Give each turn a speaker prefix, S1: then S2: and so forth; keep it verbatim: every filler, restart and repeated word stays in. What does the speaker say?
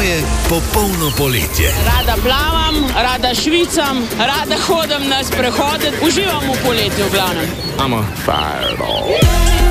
S1: moje popolno poletje.
S2: Rada plavam, rada švicam, rada hodim na sprehode, uživam v poletju v glavnem.
S3: I'm a fireball.